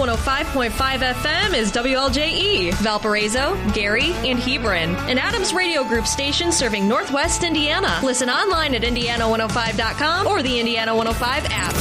105.5 FM is WLJE, Valparaiso, Gary, and Hebron, an Adams Radio Group station serving Northwest Indiana. Listen online at Indiana105.com or the Indiana 105 app.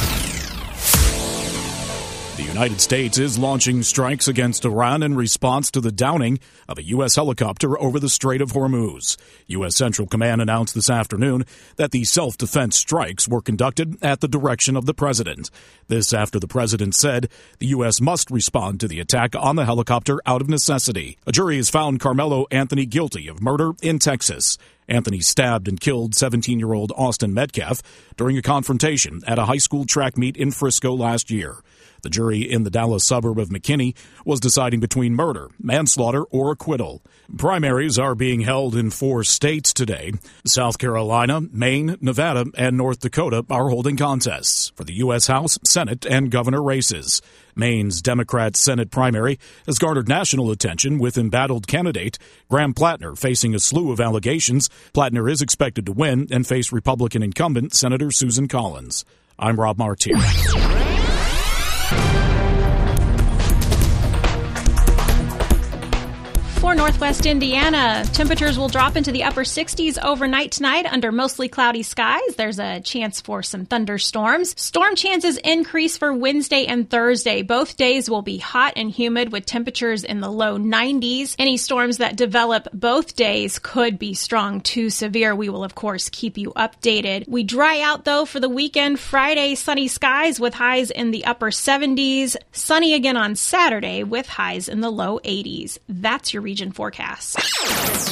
The United States is launching strikes against Iran in response to the downing of a U.S. helicopter over the Strait of Hormuz. U.S. Central Command announced this afternoon that the self-defense strikes were conducted at the direction of the president. This after the president said the U.S. must respond to the attack on the helicopter out of necessity. A jury has found Carmelo Anthony guilty of murder in Texas. Anthony stabbed and killed 17-year-old Austin Metcalf during a confrontation at a high school track meet in Frisco last year. The jury in the Dallas suburb of McKinney was deciding between murder, manslaughter, or acquittal. Primaries are being held in 4 states today. South Carolina, Maine, Nevada, and North Dakota are holding contests for the U.S. House, Senate, and governor races. Maine's Democrat Senate primary has garnered national attention with embattled candidate Graham Plattner facing a slew of allegations. Plattner is expected to win and face Republican incumbent Senator Susan Collins. I'm Rob Martier. For Northwest Indiana, temperatures will drop into the upper 60s overnight tonight under mostly cloudy skies. There's a chance for some thunderstorms. Storm chances increase for Wednesday and Thursday. Both days will be hot and humid with temperatures in the low 90s. Any storms that develop both days could be strong to severe. We will, of course, keep you updated. We dry out, though, for the weekend. Friday, sunny skies with highs in the upper 70s. Sunny again on Saturday with highs in the low 80s. That's your region forecast.